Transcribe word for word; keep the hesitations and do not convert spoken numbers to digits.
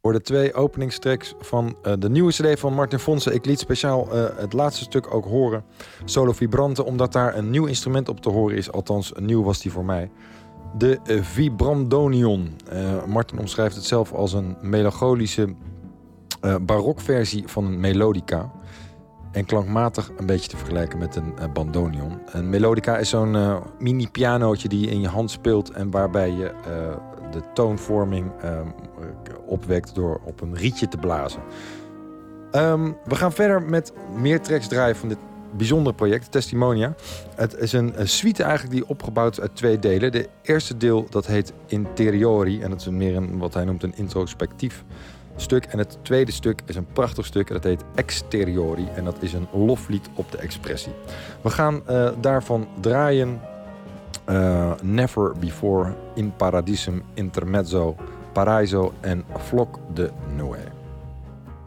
Voor de twee openingstracks van uh, de nieuwe cd van Martin Fonse. Ik liet speciaal uh, het laatste stuk ook horen. Solo Vibrante, omdat daar een nieuw instrument op te horen is. Althans, nieuw was die voor mij. De uh, Vibrandonion. Uh, Martin omschrijft het zelf als een melancholische uh, barokversie van een melodica. En klankmatig een beetje te vergelijken met een uh, bandonion. Een melodica is zo'n uh, mini pianootje die je in je hand speelt en waarbij je uh, de toonvorming uh, opwekt door op een rietje te blazen. Um, we gaan verder met meer tracks draaien van dit bijzondere project, Testimonia. Het is een, een suite eigenlijk die opgebouwd is uit twee delen. De eerste deel dat heet Interiori en dat is meer een, wat hij noemt een introspectief stuk. En het tweede stuk is een prachtig stuk en dat heet Exteriori en dat is een loflied op de expressie. We gaan uh, daarvan draaien uh, Never Before, In Paradisum, Intermezzo, Paraiso en Flock de Noé.